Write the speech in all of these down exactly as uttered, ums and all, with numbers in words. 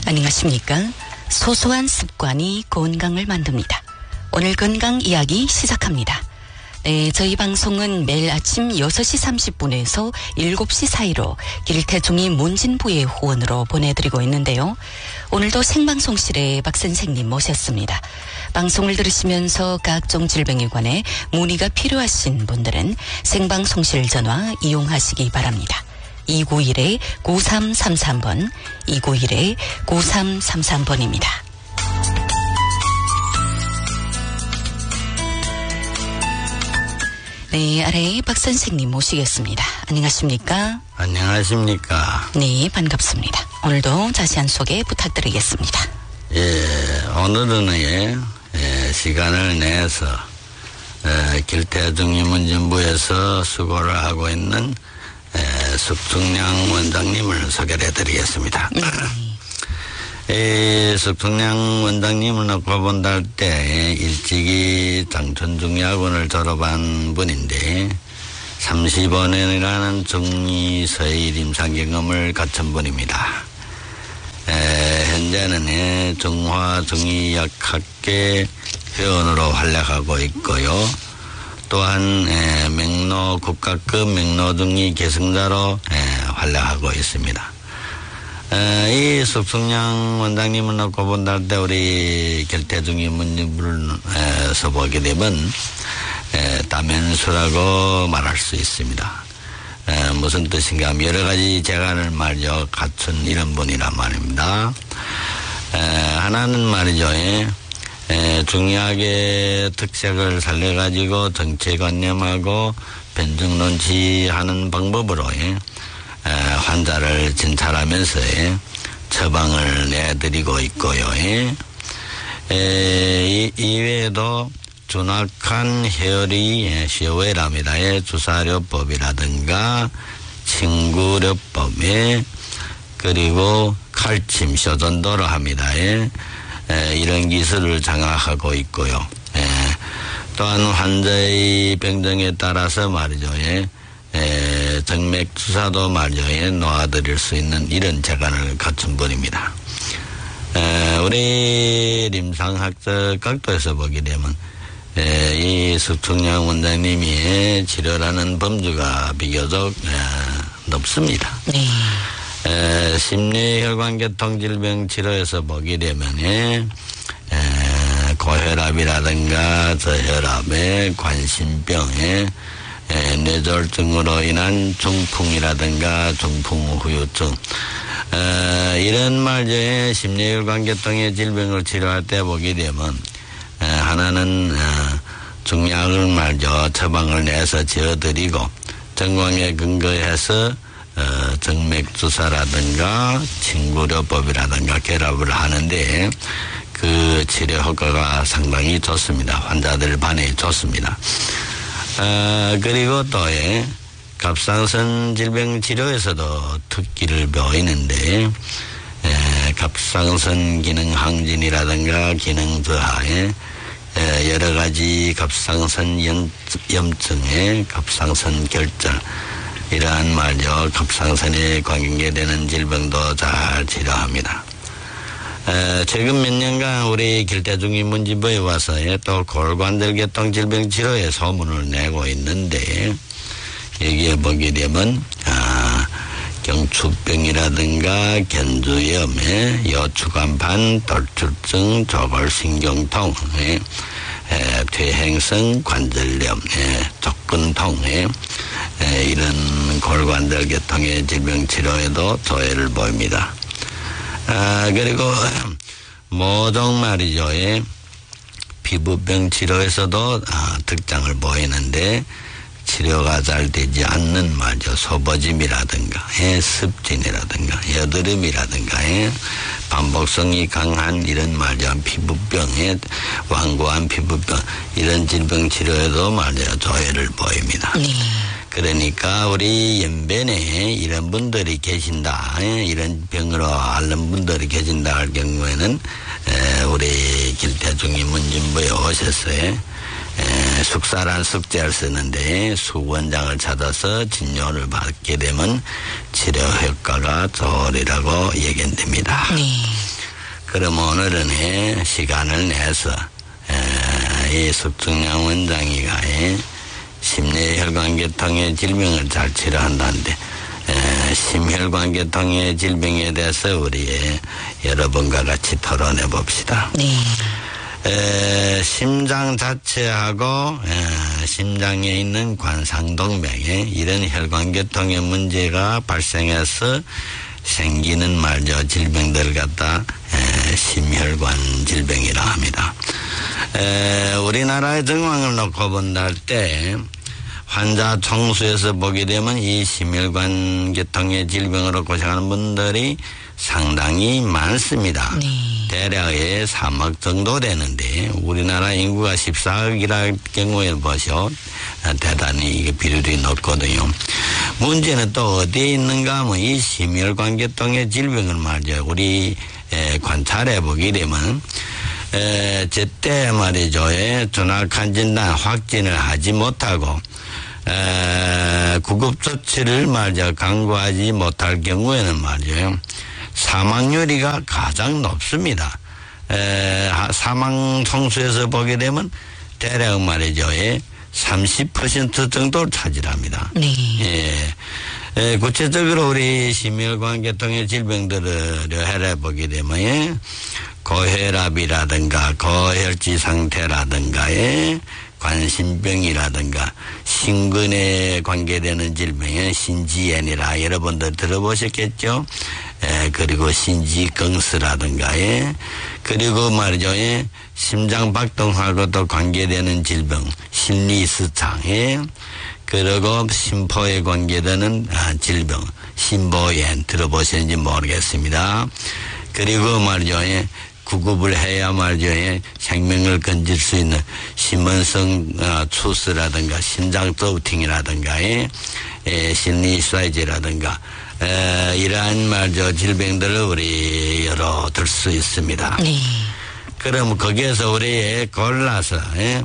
안녕하십니까. 소소한 습관이 건강을 만듭니다. 오늘 건강 이야기 시작합니다. 네, 저희 방송은 매일 아침 여섯 시 삼십 분에서 일곱 시 사이로 길태중이 문진부의 후원으로 보내드리고 있는데요. 오늘도 생방송실에 박 선생님 모셨습니다. 방송을 들으시면서 각종 질병에 관해 문의가 필요하신 분들은 생방송실 전화 이용하시기 바랍니다. 이구일 구삼삼삼 번, 이구일 구삼삼삼 번입니다. 네, 아래 박 선생님 모시겠습니다. 안녕하십니까? 안녕하십니까? 네, 반갑습니다. 오늘도 자세한 소개 부탁드리겠습니다. 예, 오늘은 예, 예 시간을 내서 예, 길태중문진부에서 수고를 하고 있는 예, 숙청량 원장님을 소개를 해드리겠습니다. 네. 이 숙청량 원장님을 놓고 본다 할 때 일찍이 장천중의학원을 졸업한 분인데 삼십오 년이라는 중의서의 임상 경험을 갖춘 분입니다. 에, 현재는 에, 중화중의학학계 회원으로 활약하고 있고요. 또한 에, 맥로 국가급 맥로중의 계승자로 에, 활약하고 있습니다. 에, 이 숙청량 원장님을 놓고 본다 할 때 우리 길태중의 문진부에서 보게 되면 에, 다면수라고 말할 수 있습니다. 에, 무슨 뜻인가 하면 여러 가지 재간을 말이죠 갖춘 이런 분이란 말입니다. 에, 하나는 말이죠. 에, 에, 중의학의 특색을 살려가지고 정체관념하고 변증론치하는 방법으로 에, 에, 환자를 진찰하면서 에, 처방을 내드리고 있고요. 에, 에, 이, 이외에도 준악한 혈의 시오웨라미다의 주사료법이라든가 친구료법에 그리고 칼침 쇼전도로 합니다에 이런 기술을 장악하고 있고요. 에, 또한 환자의 병정에 따라서 말이죠. 에, 에, 정맥 주사도 말이죠. 에, 놓아드릴 수 있는 이런 재간을 갖춘 분입니다. 에, 우리 임상학적 각도에서 보게 되면 에, 이 숙청량 원장님이 치료라는 범주가 비교적 에, 높습니다. 네. 에, 심뇌혈관계통 질병 치료에서 보게 되면 에, 에, 고혈압이라든가 저혈압에 관심병에 에, 뇌졸중으로 인한 중풍이라든가 중풍후유증 에, 이런 말저의 심뇌혈관계통의 질병을 치료할 때 보게 되면 에, 하나는 어, 중약을 말죠 처방을 내서 지어드리고 정광에 근거해서 어, 정맥주사라든가 친구료법이라든가 결합을 하는데 그 치료 효과가 상당히 좋습니다. 환자들 반응이 좋습니다. 어, 그리고 또 예, 갑상선 질병 치료에서도 특기를 보이는데 에, 갑상선 기능 항진이라든가 기능 저하에 에, 여러 가지 갑상선 염, 염증에 갑상선 결절 이러한 말이죠. 갑상선에 관계되는 질병도 잘 치료합니다. 에, 최근 몇 년간 우리 길태중의 문진부에 와서 또 골관절계통 질병 치료에 소문을 내고 있는데 여기에 보게 되면 아, 경추병이라든가 견주염에 여추간판, 돌출증, 조골신경통, 에, 에, 퇴행성 관절염, 에, 족근통, 에, 에, 이런 골관절계통의 질병 치료에도 조회를 보입니다. 아, 그리고 모종 말이죠. 에, 피부병 치료에서도 아, 특장을 보이는데 치료가 잘 되지 않는 말이죠. 소보짐이라든가 예, 습진이라든가 여드름이라든가 예, 반복성이 강한 이런 말이죠. 피부병에 완고한 피부병 이런 질병 치료에도 말이죠. 조회를 보입니다. 네. 그러니까 우리 연변에 이런 분들이 계신다. 예, 이런 병으로 앓는 분들이 계신다 할 경우에는 에, 우리 길태중의 문진부에 오셔서 에, 숙사란 숙제를 쓰는데 수원장을 찾아서 진료를 받게 되면 치료 효과가 좋으리라고 얘기됩니다. 네. 그럼 오늘은 예, 시간을 내서 에, 이 숙중양 원장이가 예, 심뇌혈관계통의 질병을 잘 치료한다는데 에, 심혈관계통의 질병에 대해서 우리 여러분과 같이 토론해 봅시다. 네. 에, 심장 자체하고 에, 심장에 있는 관상동맥에 이런 혈관계통의 문제가 발생해서 생기는 말이죠. 질병들 갖다 에, 심혈관 질병이라 합니다. 에, 우리나라의 정황을 놓고 본다 할 때 환자 총수에서 보게 되면 이 심혈관 계통의 질병으로 고생하는 분들이 상당히 많습니다. 네. 대략 삼억 정도 되는데 우리나라 인구가 십사억이라 경우에 보셔 대단히 이게 비율이 높거든요. 문제는 또 어디에 있는가 하면 이 심혈관계통의 질병을 말이죠. 우리 에, 관찰해 보게 되면 에, 제때 말이죠. 에, 정확한 진단 확진을 하지 못하고 에, 구급조치를 말이죠. 강구하지 못할 경우에는 말이죠. 사망률이가 가장 높습니다. 에, 사망 총수에서 보게 되면 대략 말이죠. 예, 삼십 퍼센트 정도를 차지합니다. 네. 예. 에, 구체적으로 우리 심혈관계통의 질병들을 해보게 되면 예, 고혈압이라든가 고혈지 상태라든가 예, 관심병이라든가 심근에 관계되는 질병에 신지엔이라 여러분들 들어보셨겠죠? 에, 그리고 신지경스라든가 예, 그리고 말이죠. 예, 심장박동하고도 관계되는 질병 심리스창 예, 그리고 심포에 관계되는 아, 질병 심보엔 들어보셨는지 모르겠습니다. 그리고 말이죠. 예, 구급을 해야 말이죠. 예, 생명을 건질 수 있는 심원성 어, 추스라든가 심장 서브팅이라든가 예, 예, 심리사이즈라든가 에, 이러한 말이죠. 질병들을 우리 여러 들 수 있습니다. 네. 그럼 거기에서 우리 골라서 예,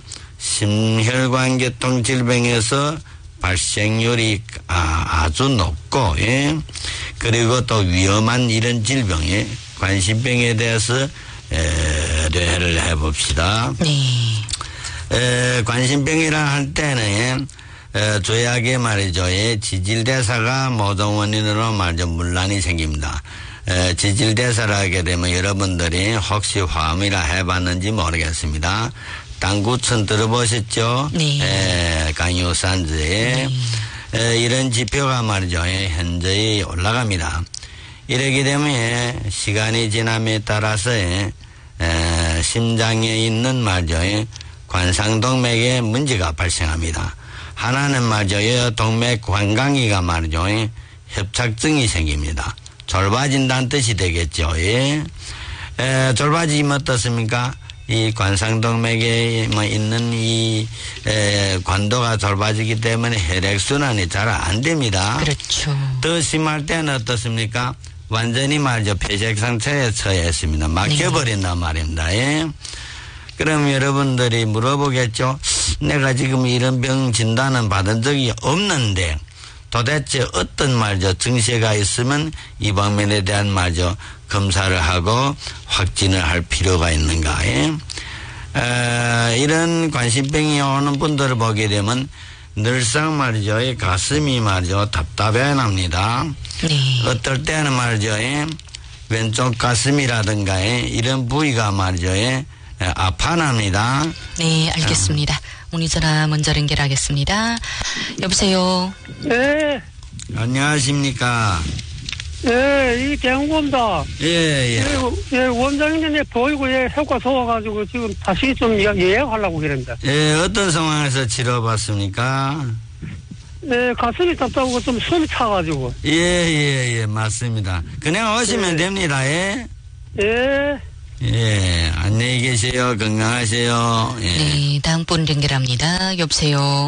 심혈관계통 질병에서 발생률이 아, 아주 높고 예, 그리고 또 위험한 이런 질병에 관심병에 대해서 에, 례를 해봅시다. 네. 에, 관심병이라 할 때는 에, 조약에 말이죠. 예, 지질대사가 모종 원인으로 말이죠. 문란이 생깁니다. 에, 지질대사를 하게 되면 여러분들이 혹시 화음이라 해봤는지 모르겠습니다. 당구천 들어보셨죠? 네. 에, 강요산즈에 네. 이런 지표가 말이죠. 예, 현저히 올라갑니다. 이러게 되면 시간이 지남에 따라서 에, 심장에 있는 말이죠. 관상동맥에 문제가 발생합니다. 하나는 말이죠. 동맥 관광기가 말이죠. 협착증이 생깁니다. 좁아진다는 뜻이 되겠죠. 에, 좁아지면 어떻습니까? 이 관상동맥에 뭐 있는 이 에, 관도가 좁아지기 때문에 혈액순환이 잘 안 됩니다. 그렇죠. 더 심할 때는 어떻습니까? 완전히 말이죠. 폐색 상태에 처해 있습니다. 막혀버린단 말입니다. 예. 그럼 여러분들이 물어보겠죠. 내가 지금 이런 병 진단은 받은 적이 없는데 도대체 어떤 말이죠. 증세가 있으면 이 방면에 대한 말이죠. 검사를 하고 확진을 할 필요가 있는가. 예. 에, 이런 관심병이 오는 분들을 보게 되면 늘상 말이죠. 가슴이 말이죠. 답답해 납니다. 네. 어떨 때는 말이죠. 왼쪽 가슴이라든가 이런 부위가 말이죠. 아파납니다. 네, 알겠습니다. 문의 전화 먼저 연결하겠습니다. 여보세요. 네. 안녕하십니까. 예, 이 대원고입니다. 예, 예. 예, 예, 원장님이 보이고, 예, 효과 좋아가지고 지금 다시 좀 예- 예약하려고 그랬는데. 예, 어떤 상황에서 치료받습니까? 예, 가슴이 답답하고 좀 숨이 차가지고. 예, 예, 예, 맞습니다. 그냥 오시면 됩니다. 예. 예, 예, 안녕히 계세요. 건강하세요. 예. 네, 다음 분 연결합니다. 여보세요.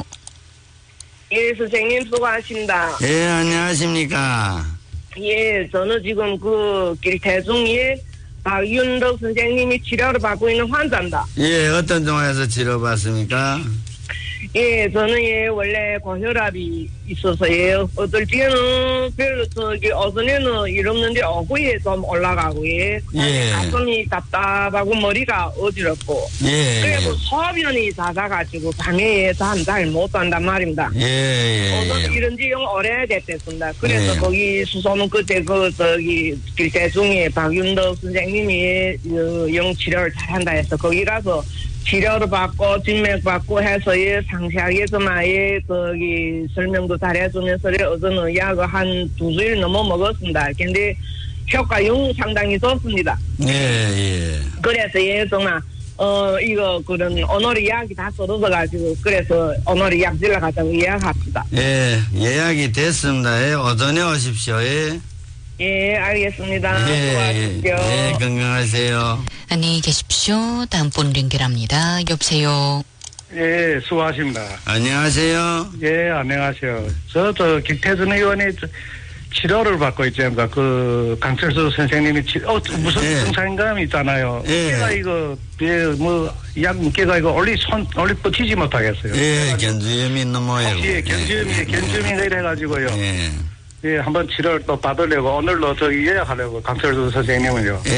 예, 선생님 수고하십니다. 예, 안녕하십니까. 예, 저는 지금 그 길태중에 박윤덕 선생님이 치료를 받고 있는 환자입니다. 예, 어떤 종에서 치료받습니까? 예, 저는 예, 원래 고혈압이 있어서 예, 어떨 때는 별로 저기 어전에는 일 없는데 어구에 좀 올라가고 예. 예. 가슴이 답답하고 머리가 어지럽고. 예. 그리고 예. 소변이 잦아가지고 방에 잠 잘 못 잔단 말입니다. 예, 예, 어, 예. 이런 지 영 오래됐습니다. 그래서 예. 거기 수소문 끝에 그 저기 길대중에 박윤덕 선생님이 그 영 치료를 잘한다 해서 거기 가서 치료를 받고 진맥 받고 해서 예 상세하게 좀 아예 거기 설명도 잘해주면서 어제는 약을 한 두 주일 넘어 먹었습니다. 근데 효과용 상당히 좋습니다. 예, 예. 그래서 예 정말 어 이거 그런 오늘의 약이 다 떨어져가지고 그래서 오늘의 약질러 가자고 예약합시다. 예, 예약이 됐습니다. 예, 오전에 오십시오. 예. 예, 알겠습니다. 예, 수고하십시오. 예, 건강하세요. 안녕히 계십시오. 다음 분 연결합니다. 여보세요. 예, 수고하십니다. 안녕하세요. 예, 안녕하세요. 저, 저, 김태준 의원이 저, 치료를 받고 있지 않습니까? 그, 강철수 선생님이 치, 어, 무슨 예. 증상감이 있잖아요. 예. 어깨가 이거, 예, 뭐, 약 무게가 이거 올리, 손, 올리 뻗치지 못하겠어요. 예, 견주염이 있는 모양이고. 예, 견주염이, 견주염이 이래가지고요. 예. 예, 한번 치료를 또 받으려고 오늘로 저기 예약하려고 강철수 선생님은요.